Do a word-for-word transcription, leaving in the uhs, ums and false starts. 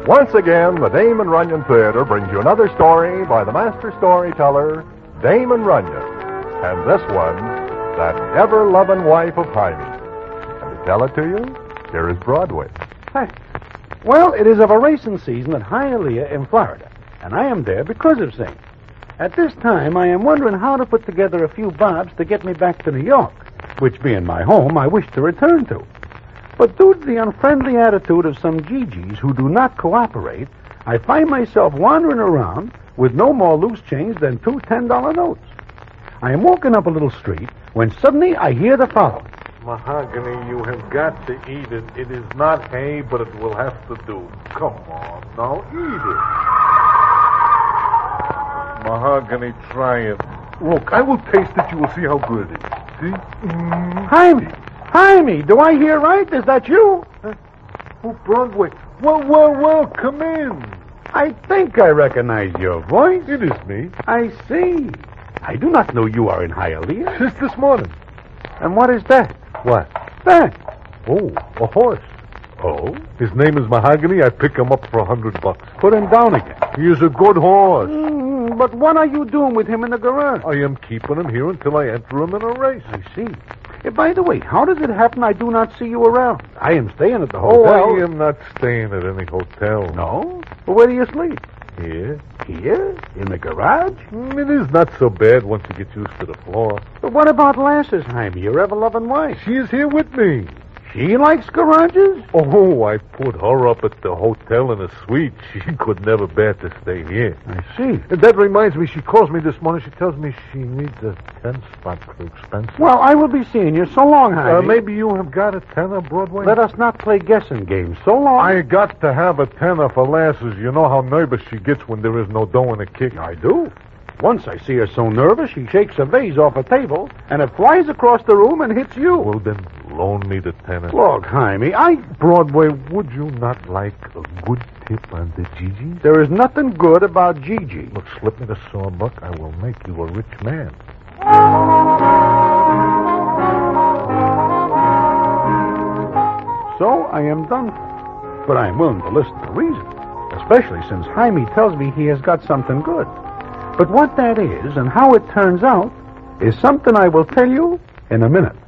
Once again, the Damon Runyon Theater brings you another story by the master storyteller, Damon Runyon. And this one, That Ever-Lovin' Wife of Jaime. And to tell it to you, here is Broadway. Hi. Well, it is of a racing season at Hialeah in Florida, and I am there because of Zane. At this time, I am wondering how to put together a few bobs to get me back to New York, which being my home, I wish to return to. But due to the unfriendly attitude of some Gigi's who do not cooperate, I find myself wandering around with no more loose change than two ten-dollar notes. I am walking up a little street when suddenly I hear the following. Mahogany, you have got to eat it. It is not hay, but it will have to do. Come on, now eat it. Mahogany, try it. Look, I will taste it. You will see how good it is. See? Mm. Jaime! Jaime! Do I hear right? Is that you? Huh? Oh, Broadway. Well, well, well, come in. I think I recognize your voice. It is me. I see. I do not know you are in Hialeah. Just this morning. And what is that? What? That. Oh, a horse. Oh? His name is Mahogany. I pick him up for a hundred bucks. Put him down again. He is a good horse. Mm, but what are you doing with him in the garage? I am keeping him here until I enter him in a race. I see. Uh, by the way, how does it happen I do not see you around? I am staying at the Oh, hotel. I am not staying at any hotel. No? Well, where do you sleep? Here. Here? In the garage? Mm, it is not so bad once you get used to the floor. But what about Lasses, Jaime, your ever-loving wife? She is here with me. She likes garages? Oh, I put her up at the hotel in a suite. She could never bear to stay here. I see. And that reminds me, she calls me this morning. She tells me she needs a ten-spot for expenses. Well, I will be seeing you. So long, Jaime. Uh, maybe you have got a tenner, Broadway? Let us not play guessing games. So long. I got to have a tenner for Lasses. You know how nervous she gets when there is no dough in a kick. I do. Once I see her so nervous, she shakes a vase off a table, and it flies across the room and hits you. Well, then, loan me the tenner. Look, Jaime, I... Broadway, would you not like a good tip on the Gigi? There is nothing good about Gigi. Look, slip me the sawbuck. I will make you a rich man. So I am done. But I am willing to listen to reason, especially since Jaime tells me he has got something good. But what that is and how it turns out is something I will tell you in a minute.